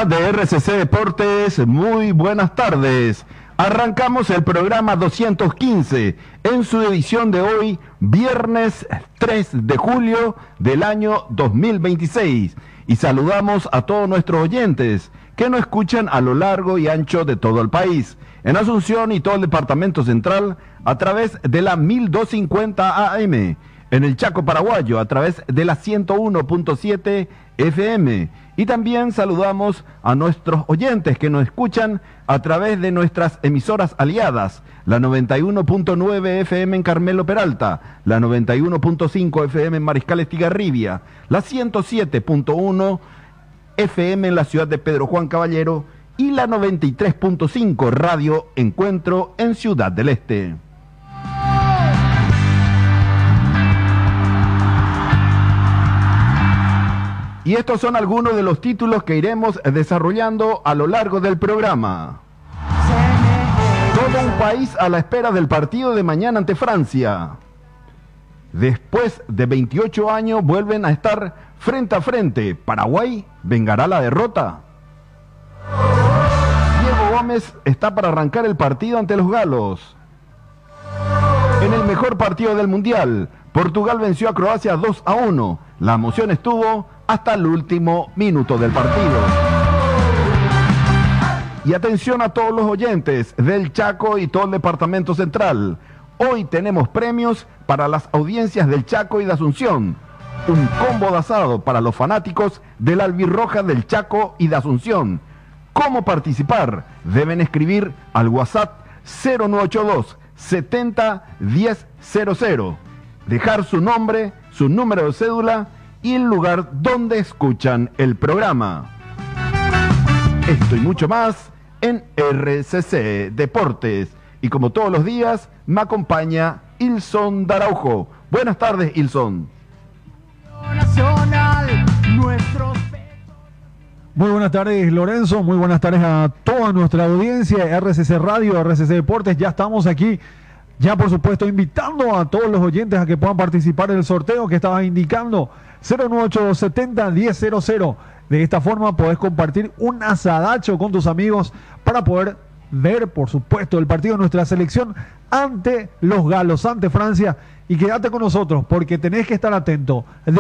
amigos de RCC Deportes, muy buenas tardes. Arrancamos el programa 215 en su edición de hoy, viernes 3 de julio del año 2026. Y saludamos a todos nuestros oyentes que nos escuchan a lo largo y ancho de todo el país. En Asunción y todo el departamento central a través de la 1250 AM. En el Chaco paraguayo a través de la 101.7 FM. Y también saludamos a nuestros oyentes que nos escuchan a través de nuestras emisoras aliadas, la 91.9 FM en Carmelo Peralta, la 91.5 FM en Mariscal Estigarribia, la 107.1 FM en la ciudad de Pedro Juan Caballero y la 93.5 Radio Encuentro en Ciudad del Este. Y estos son algunos de los títulos que iremos desarrollando a lo largo del programa. Todo un país a la espera del partido de mañana ante Francia. Después de 28 años vuelven a estar frente a frente. ¿Paraguay vengará la derrota? Diego Gómez está para arrancar el partido ante los galos. En el mejor partido del Mundial, Portugal venció a Croacia 2-1. La emoción estuvo hasta el último minuto del partido. Y atención a todos los oyentes del Chaco y todo el departamento central. Hoy tenemos premios para las audiencias del Chaco y de Asunción. Un combo de asado para los fanáticos del Albirroja del Chaco y de Asunción. ¿Cómo participar? Deben escribir al WhatsApp 0982 70 1000. Dejar su nombre, su número de cédula y el lugar donde escuchan el programa. Esto y mucho más en RCC Deportes. Y como todos los días, me acompaña Ilson Daraujo. Buenas tardes, Ilson. Muy buenas tardes, Lorenzo. Muy buenas tardes a toda nuestra audiencia, RCC Radio, RCC Deportes. Ya estamos aquí. Ya, por supuesto, invitando a todos los oyentes a que puedan participar en el sorteo que estabas indicando, 09870-1000. De esta forma podés compartir un asadacho con tus amigos para poder ver, por supuesto, el partido de nuestra selección ante los galos, ante Francia. Y quédate con nosotros porque tenés que estar atento.